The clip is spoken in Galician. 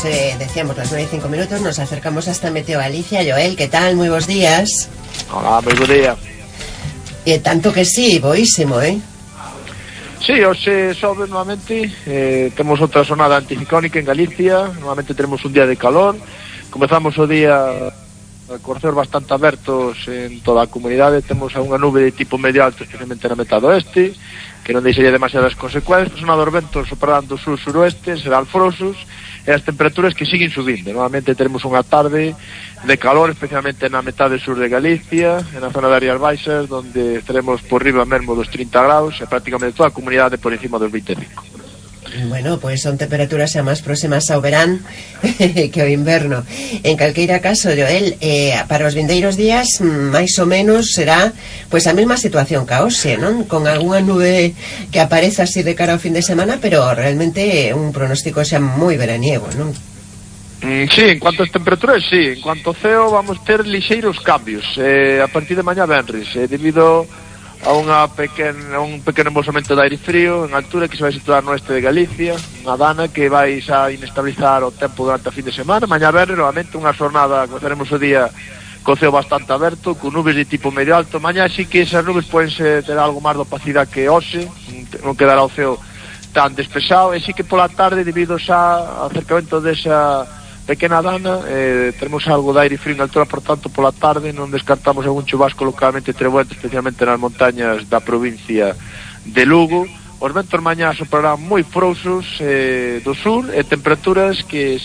decíamos, las 9:05, nos acercamos hasta Meteo Galicia. Joel, ¿qué tal? Muy buenos días. Hola, moi bo día. Tanto que sí, boísimo, Sí, hoxe sobe nuevamente, temos outra xornada anticiclónica en Galicia, nuevamente tenemos un día de calor, comezamos o día con ceos bastante abertos en toda a comunidade, temos unha nube de tipo medio alto, especialmente na metade oeste, que non deixaría demasiadas consecuencias, unha dos ventos soprando do sur-suroeste, será alfrosos, e as temperaturas que siguen subindo. Normalmente teremos unha tarde de calor, especialmente na metade sur de Galicia, en a zona de Áreas Baixas, donde estaremos por riba mesmo dos 30 graus, e prácticamente toda a comunidade por encima dos 25. Bueno, pois son temperaturas xa máis próximas ao verán que ao inverno. En calqueira caso, Joel, para os vindeiros días, máis ou menos será pois a mesma situación ca hoxe, non? Con algunha nube que apareza así de cara ao fin de semana, pero realmente un pronóstico xa moi veraniego, non? Sí, en cuanto ás temperaturas, sí. En cuanto ao ceo, vamos ter lixeiros cambios a partir de mañá venres, debido a un pequeno embolsamento de aire frío en altura que se vai situar no oeste de Galicia, unha dana que vai xa inestabilizar o tempo durante a fin de semana. Mañá verde, novamente, unha xornada, comezaremos o día co ceo bastante aberto, con nubes de tipo medio alto. Mañá sí que esas nubes poden ter algo máis de opacidade que hoxe, non quedará o ceo tan despexado, e sí que pola tarde, debido xa ao acercamento desa pequena dana, tenemos algo de aire frío en altura, por tanto, pola tarde non descartamos algún chubasco localmente trebuento, especialmente nas montañas da provincia de Lugo. Os ventos mañá soprarán moi frouxos do sur, e temperaturas que